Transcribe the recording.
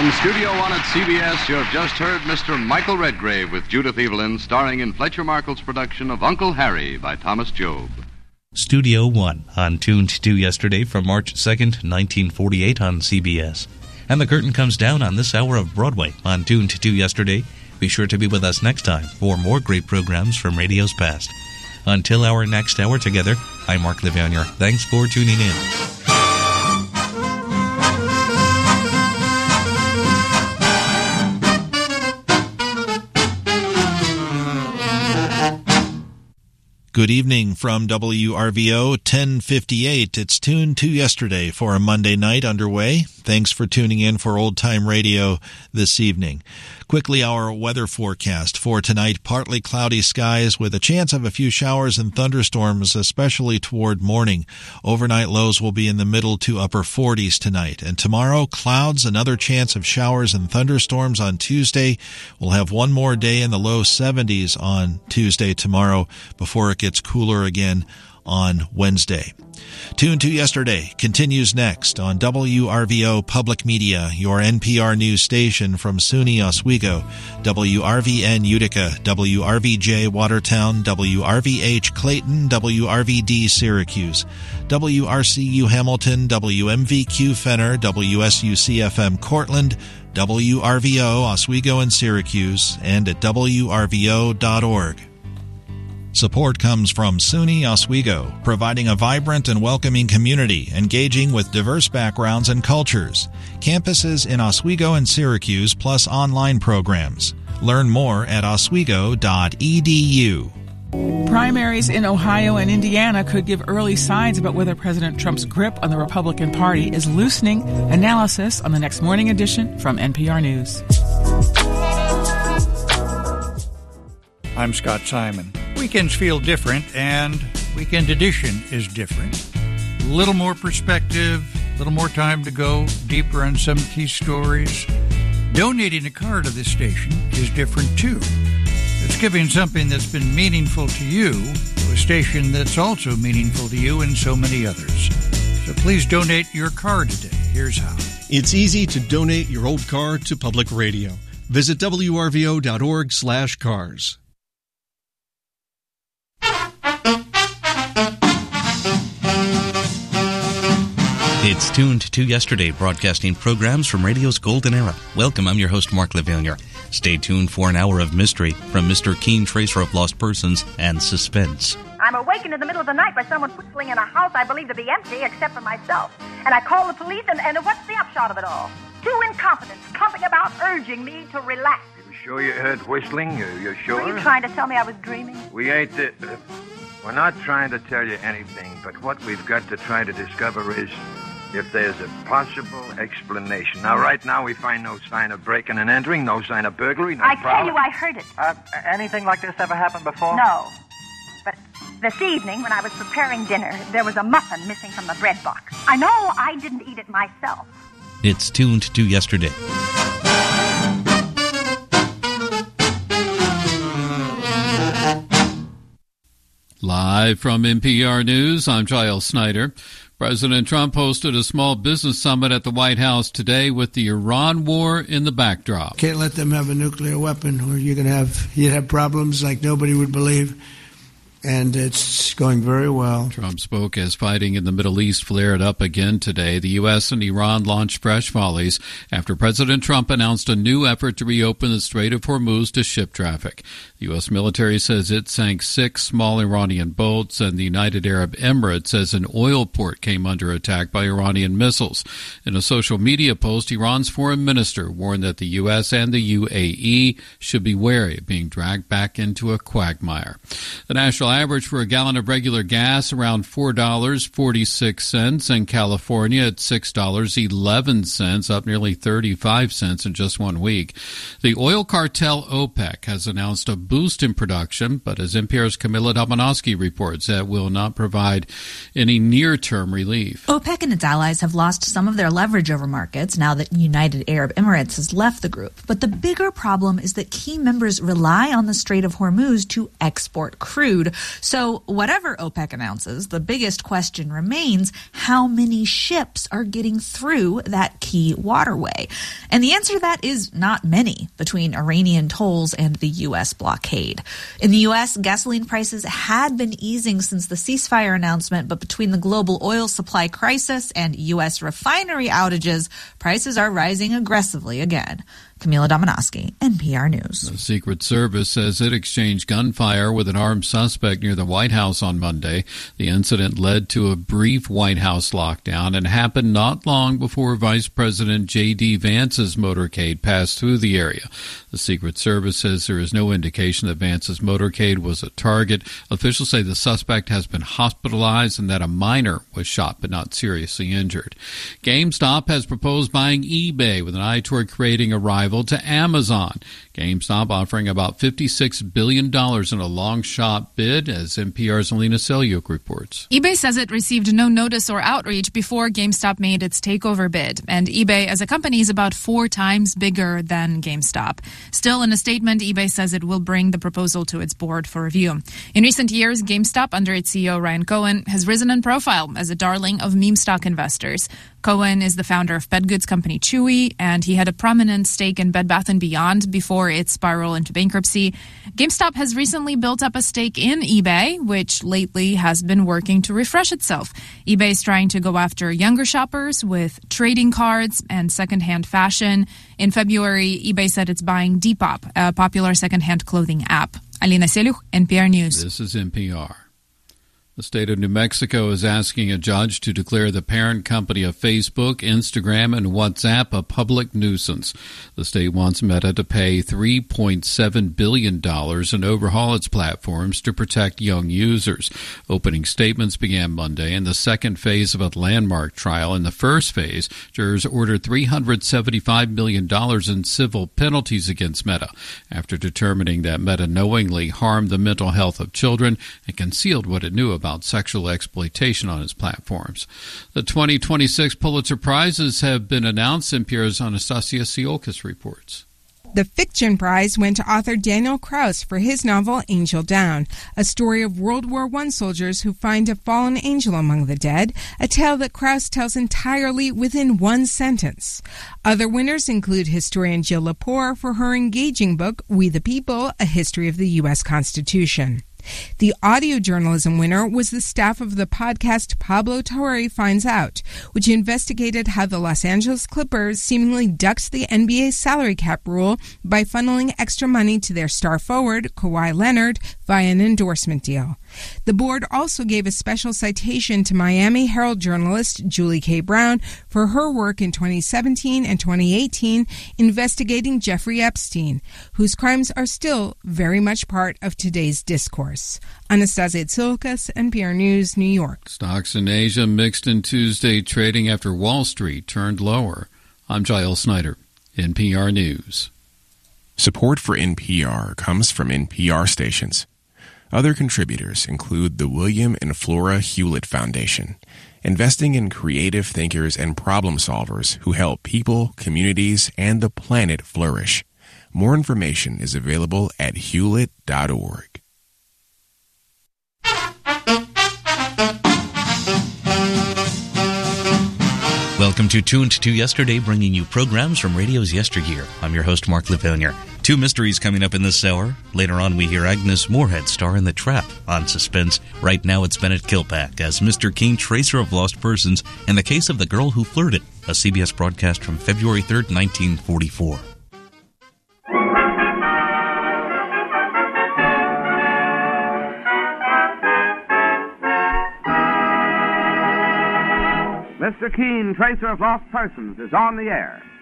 From Studio One at CBS, you have just heard Mr. Michael Redgrave with Judith Evelyn, starring in Fletcher Markle's production of Uncle Harry by Thomas Job. Studio One, on Tuned to Yesterday from March 2nd, 1948 on CBS. And the curtain comes down on this hour of Broadway on Tuned to Yesterday. Be sure to be with us next time for more great programs from radio's past. Until our next hour together, I'm Mark Levanier. Thanks for tuning in. Good evening from WRVO 1058. It's Tuned to Yesterday for a Monday night underway. Thanks for tuning in for Old Time Radio this evening. Quickly, our weather forecast for tonight: partly cloudy skies with a chance of a few showers and thunderstorms, especially toward morning. Overnight lows will be in the middle to upper 40s tonight. And tomorrow, clouds, another chance of showers and thunderstorms on Tuesday. We'll have one more day in the low 70s on Tuesday tomorrow before it gets cooler again on Wednesday. Tuned to Yesterday continues next on WRVO Public Media, your NPR news station from SUNY Oswego, WRVN Utica, WRVJ Watertown, WRVH Clayton, WRVD Syracuse, WRCU Hamilton, WMVQ Fenner, WSUCFM Cortland, WRVO Oswego and Syracuse, and at WRVO.org. Support comes from SUNY Oswego, providing a vibrant and welcoming community, engaging with diverse backgrounds and cultures. Campuses in Oswego and Syracuse, plus online programs. Learn more at oswego.edu. Primaries in Ohio and Indiana could give early signs about whether President Trump's grip on the Republican Party is loosening. Analysis on the next morning edition from NPR News. I'm Scott Simon. Weekends feel different, and Weekend Edition is different. A little more perspective, a little more time to go deeper on some key stories. Donating a car to this station is different, too. It's giving something that's been meaningful to you to a station that's also meaningful to you and so many others. So please donate your car today. Here's how. It's easy to donate your old car to public radio. Visit wrvo.org/cars. It's Tuned to Yesterday, broadcasting programs from radio's golden era. Welcome, I'm your host, Mark Levanier. Stay tuned for an hour of mystery from Mr. Keen Tracer of Lost Persons and Suspense. I'm awakened in the middle of the night by someone whistling in a house I believe to be empty except for myself. And I call the police, and what's the upshot of it all? Two incompetents clumping about urging me to relax. You sure you heard whistling? You sure? Were you trying to tell me I was dreaming? We ain't... we're not trying to tell you anything, but what we've got to try to discover is if there's a possible explanation. Now, right now, we find no sign of breaking and entering, no sign of burglary, no problem. I tell you, I heard it. Anything like this ever happened before? No. But this evening, when I was preparing dinner, there was a muffin missing from the bread box. I know I didn't eat it myself. It's Tuned to Yesterday. Live from NPR News, I'm Giles Snyder. President Trump hosted a small business summit at the White House today with the Iran war in the backdrop. Can't let them have a nuclear weapon, or you'd have problems like nobody would believe. And it's going very well. Trump spoke as fighting in the Middle East flared up again today. The U.S. and Iran launched fresh volleys after President Trump announced a new effort to reopen the Strait of Hormuz to ship traffic. The U.S. military says it sank 6 small Iranian boats, and the United Arab Emirates says an oil port came under attack by Iranian missiles. In a social media post, Iran's foreign minister warned that the U.S. and the UAE should be wary of being dragged back into a quagmire. The national average for a gallon of regular gas around $4.46 in California at $6.11, up nearly 35 cents in just 1 week. The oil cartel OPEC has announced a boost in production, but as NPR's Camilla Domonoski reports, that will not provide any near-term relief. OPEC and its allies have lost some of their leverage over markets now that United Arab Emirates has left the group. But the bigger problem is that key members rely on the Strait of Hormuz to export crude, So whatever OPEC announces, the biggest question remains, how many ships are getting through that key waterway? And the answer to that is not many between Iranian tolls and the U.S. blockade. In the U.S., gasoline prices had been easing since the ceasefire announcement, but between the global oil supply crisis and U.S. refinery outages, prices are rising aggressively again. Camila Dominowski, NPR News. The Secret Service says it exchanged gunfire with an armed suspect near the White House on Monday. The incident led to a brief White House lockdown and happened not long before Vice President J.D. Vance's motorcade passed through the area. The Secret Service says there is no indication that Vance's motorcade was a target. Officials say the suspect has been hospitalized and that a minor was shot but not seriously injured. GameStop has proposed buying eBay with an eye toward creating a rival to Amazon. GameStop offering about $56 billion in a long shot bid, as NPR's Alina Selyuk reports. eBay says it received no notice or outreach before GameStop made its takeover bid, and eBay as a company is about 4 times bigger than GameStop. Still, in a statement, eBay says it will bring the proposal to its board for review. In recent years, GameStop, under its CEO Ryan Cohen, has risen in profile as a darling of meme stock investors. Cohen is the founder of pet goods company Chewy, and he had a prominent stake in Bed Bath & Beyond before its spiral into bankruptcy. GameStop has recently built up a stake in eBay, which lately has been working to refresh itself. eBay is trying to go after younger shoppers with trading cards and secondhand fashion. In February, eBay said it's buying Depop, a popular secondhand clothing app. Alina Selyuk, NPR News. This is NPR. The state of New Mexico is asking a judge to declare the parent company of Facebook, Instagram, and WhatsApp a public nuisance. The state wants Meta to pay $3.7 billion and overhaul its platforms to protect young users. Opening statements began Monday in the second phase of a landmark trial. In the first phase, jurors ordered $375 million in civil penalties against Meta after determining that Meta knowingly harmed the mental health of children and concealed what it knew about sexual exploitation on its platforms. The 2026 Pulitzer Prizes have been announced. NPR's Anastasia Tsiolkas reports. The Fiction Prize went to author Daniel Kraus for his novel Angel Down, a story of World War I soldiers who find a fallen angel among the dead, a tale that Kraus tells entirely within one sentence. Other winners include historian Jill Lepore for her engaging book We the People, A History of the U.S. Constitution. The audio journalism winner was the staff of the podcast Pablo Torre Finds Out, which investigated how the Los Angeles Clippers seemingly ducked the NBA salary cap rule by funneling extra money to their star forward, Kawhi Leonard, via an endorsement deal. The board also gave a special citation to Miami Herald journalist Julie K. Brown for her work in 2017 and 2018 investigating Jeffrey Epstein, whose crimes are still very much part of today's discourse. Anastasia Tsiolkas, NPR News, New York. Stocks in Asia mixed in Tuesday, trading after Wall Street turned lower. I'm Giles Snyder, NPR News. Support for NPR comes from NPR stations. Other contributors include the William and Flora Hewlett Foundation, investing in creative thinkers and problem solvers who help people, communities, and the planet flourish. More information is available at hewlett.org. Welcome to Tuned to Yesterday, bringing you programs from radio's yesteryear. I'm your host, Mark Levonier. 2 mysteries coming up in this hour. Later on, we hear Agnes Moorehead star in The Trap on Suspense. Right now, it's Bennett Kilpack as Mr. King, tracer of lost persons, and the case of the girl who flirted, a CBS broadcast from February 3rd, 1944. Mr. Keene, tracer of lost persons, is on the air.